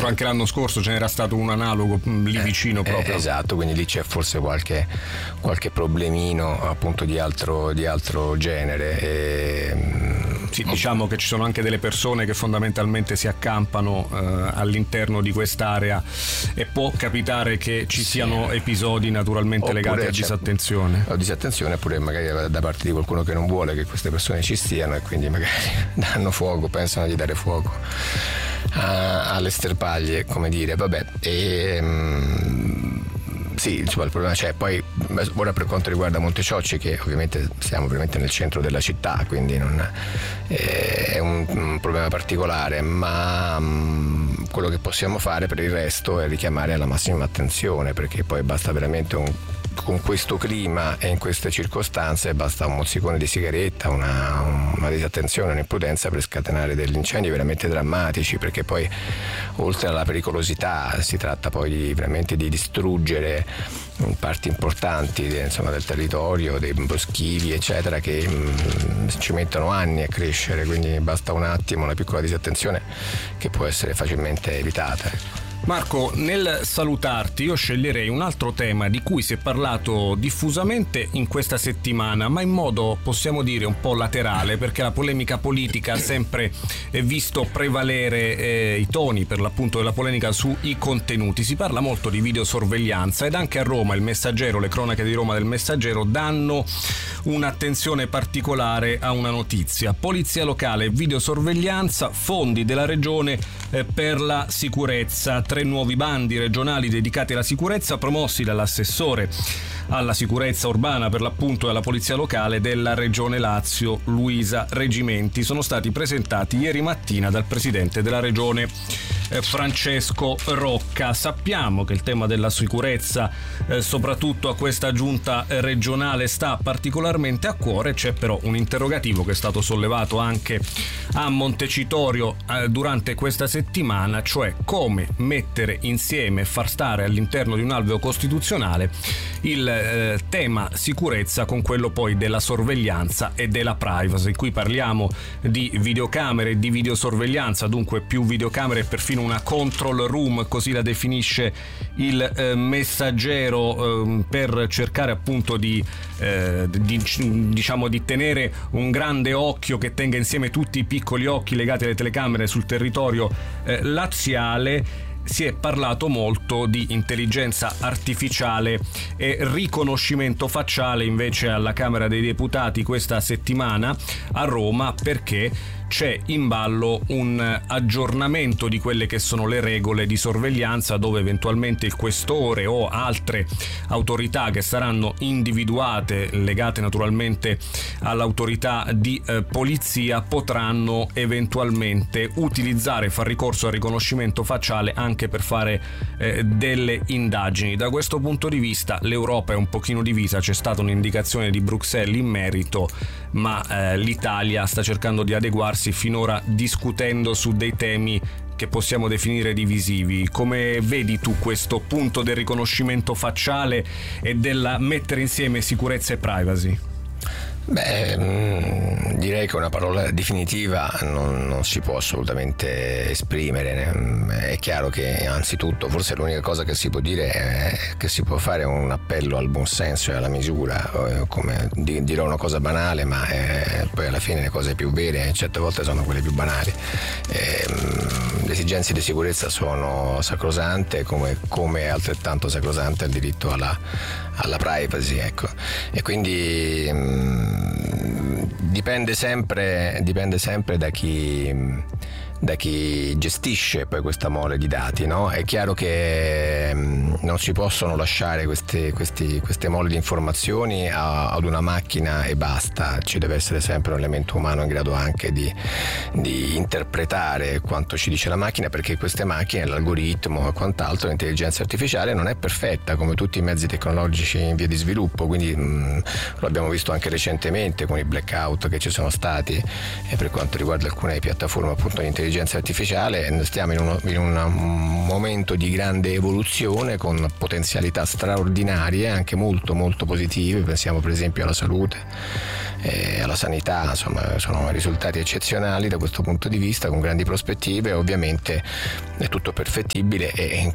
l'altro anche l'anno scorso ce n'era stato un analogo lì vicino proprio. Esatto, quindi lì c'è forse qualche problemino appunto di altro genere. Sì, diciamo che ci sono anche delle persone che fondamentalmente si accampano all'interno di quest'area e può capitare che ci siano episodi naturalmente legati a disattenzione. O disattenzione, oppure magari da parte di qualcuno che non vuole che queste persone ci stiano e quindi magari danno fuoco, pensano di dare fuoco alle sterpaglie, come dire, vabbè. Sì, insomma, il problema c'è. Poi ora per quanto riguarda Monteciocci, che ovviamente siamo ovviamente nel centro della città, quindi non è un problema particolare, ma quello che possiamo fare per il resto è richiamare alla massima attenzione, perché poi basta veramente con questo clima e in queste circostanze basta un mozzicone di sigaretta, una disattenzione, un'imprudenza per scatenare degli incendi veramente drammatici, perché poi oltre alla pericolosità si tratta poi veramente di distruggere parti importanti del territorio, dei boschivi eccetera, che ci mettono anni a crescere, quindi basta un attimo, una piccola disattenzione che può essere facilmente evitata. Marco, nel salutarti io sceglierei un altro tema di cui si è parlato diffusamente in questa settimana, ma in modo, possiamo dire, un po' laterale, perché la polemica politica ha sempre visto prevalere i toni, per l'appunto, della polemica sui contenuti. Si parla molto di videosorveglianza ed anche a Roma il Messaggero, le cronache di Roma del Messaggero danno un'attenzione particolare a una notizia: polizia locale, videosorveglianza, fondi della regione per la sicurezza. 3 nuovi bandi regionali dedicati alla sicurezza promossi dall'assessore alla sicurezza urbana, per l'appunto, della polizia locale della regione Lazio, Luisa Regimenti, sono stati presentati ieri mattina dal presidente della regione Francesco Rocca. Sappiamo che il tema della sicurezza soprattutto a questa giunta regionale sta particolarmente a cuore. C'è però un interrogativo che è stato sollevato anche a Montecitorio durante questa settimana, cioè come mettere insieme e far stare all'interno di un alveo costituzionale il tema sicurezza con quello poi della sorveglianza e della privacy. Qui parliamo di videocamere e di videosorveglianza, dunque più videocamere e perfino una control room, così la definisce il Messaggero, per cercare appunto di tenere un grande occhio che tenga insieme tutti i piccoli occhi legati alle telecamere sul territorio laziale. Si è parlato molto di intelligenza artificiale e riconoscimento facciale invece alla Camera dei Deputati questa settimana a Roma, perché c'è in ballo un aggiornamento di quelle che sono le regole di sorveglianza, dove eventualmente il questore o altre autorità che saranno individuate, legate naturalmente all'autorità di polizia, potranno eventualmente far ricorso al riconoscimento facciale anche per fare delle indagini. Da questo punto di vista l'Europa è un pochino divisa, c'è stata un'indicazione di Bruxelles in merito, ma l'Italia sta cercando di adeguarsi, finora discutendo su dei temi che possiamo definire divisivi. Come vedi tu questo punto del riconoscimento facciale e della mettere insieme sicurezza e privacy? Direi che una parola definitiva non si può assolutamente esprimere. È chiaro che anzitutto forse l'unica cosa che si può dire è che si può fare un appello al buonsenso e alla misura, come dirò una cosa banale, ma poi alla fine le cose più vere certe volte sono quelle più banali. Le esigenze di sicurezza sono sacrosante, come altrettanto sacrosante il diritto alla privacy, ecco. E quindi dipende sempre da chi gestisce poi questa mole di dati, no? È chiaro che non si possono lasciare queste mole di informazioni ad una macchina e basta. Ci deve essere sempre un elemento umano in grado anche di interpretare quanto ci dice la macchina, perché queste macchine, l'algoritmo e quant'altro, l'intelligenza artificiale non è perfetta come tutti i mezzi tecnologici in via di sviluppo, quindi lo abbiamo visto anche recentemente con i blackout che ci sono stati per quanto riguarda alcune piattaforme appunto di intelligenza artificiale. Stiamo in un momento di grande evoluzione con potenzialità straordinarie, anche molto molto positive. Pensiamo per esempio alla salute, alla sanità, insomma sono risultati eccezionali da questo punto di vista, con grandi prospettive. Ovviamente è tutto perfettibile e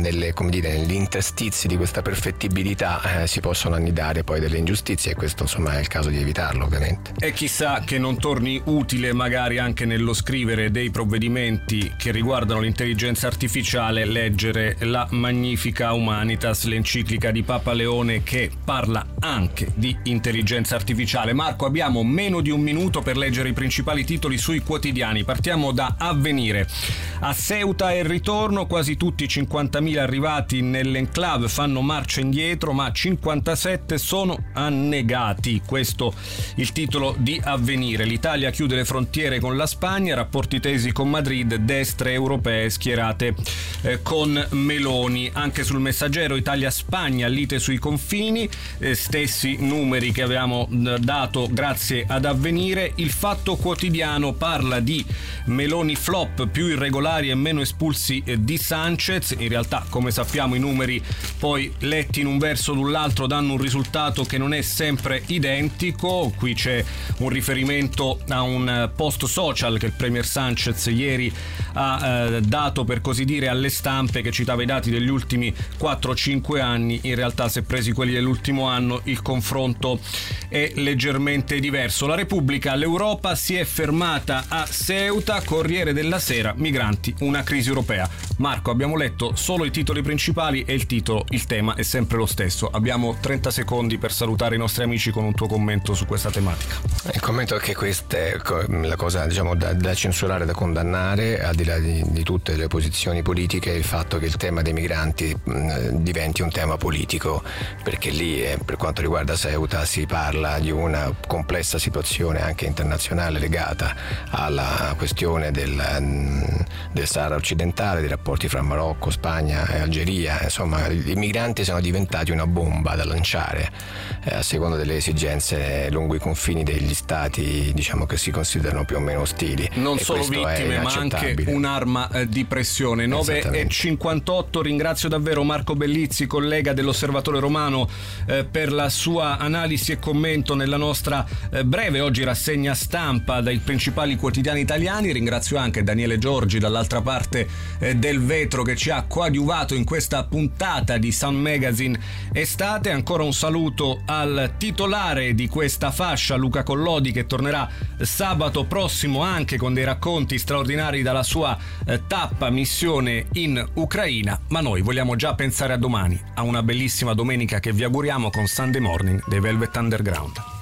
negli interstizi di questa perfettibilità si possono annidare poi delle ingiustizie, e questo insomma è il caso di evitarlo, ovviamente. E chissà che non torni utile magari anche nello scrivere dei provvedimenti che riguardano l'intelligenza artificiale leggere la Magnifica Humanitas, l'enciclica di Papa Leone, che parla anche di intelligenza artificiale. Marco, abbiamo meno di un minuto per leggere i principali titoli sui quotidiani. Partiamo da Avvenire. A Ceuta è il ritorno, quasi tutti i 50.000 arrivati nell'enclave fanno marcia indietro, ma 57 sono annegati. Questo il titolo di Avvenire. L'Italia chiude le frontiere con la Spagna, rapporti tesi con Madrid, destre europee schierate con Meloni. Anche sul Messaggero, Italia-Spagna, lite sui confini, stessi numeri che avevamo dato grazie ad Avvenire. Il Fatto Quotidiano parla di Meloni flop, più irregolari e meno espulsi di Sanchez. In realtà, come sappiamo, i numeri poi letti in un verso o l'altro danno un risultato che non è sempre identico. Qui c'è un riferimento a un post social che il premier Sanchez ieri ha dato, per così dire, alle stampe, che citava i dati degli ultimi 4-5 anni. In realtà, se presi quelli dell'ultimo anno, il confronto è leggermente diverso. La Repubblica, l'Europa si è fermata a Ceuta, Corriere della Sera, migranti, una crisi europea. Marco, abbiamo letto solo i titoli principali e il tema è sempre lo stesso. Abbiamo 30 secondi per salutare i nostri amici con un tuo commento su questa tematica. Il commento è che questa è la cosa, diciamo, da censurare, da condannare, al di là di tutte le posizioni politiche, il fatto che il tema dei migranti diventi un tema politico, perché lì per quanto riguarda Ceuta si parla di una complessa situazione anche internazionale legata alla questione del Sahara occidentale, dei rapporti fra Marocco, Spagna e Algeria. Insomma, i migranti sono diventati una bomba da lanciare a seconda delle esigenze lungo i confini degli stati, diciamo, che si considerano più o meno ostili. Non solo vittime, ma anche un'arma di pressione. 9:58. Ringrazio davvero Marco Bellizzi, collega dell'Osservatore Romano, per la sua analisi e commento nella nostra breve oggi rassegna stampa dai principali quotidiani italiani. Ringrazio anche Daniele Giorgi dall'altra parte del vetro, che ci ha coadiuvato in questa puntata di Sun Magazine Estate. Ancora un saluto al titolare di questa fascia, Luca Collodi, che tornerà sabato prossimo anche con dei racconti straordinari dalla sua tappa missione in Ucraina. Ma noi vogliamo già pensare a domani, a una bellissima domenica che vi auguriamo con Sunday Morning dei Velvet Underground.